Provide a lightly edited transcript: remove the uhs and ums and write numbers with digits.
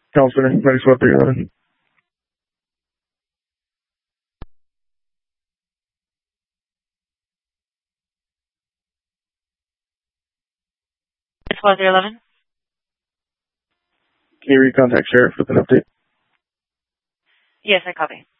Counselor, 94-311. It's 311. Can you recontact Sheriff with an update? Yes, I copy.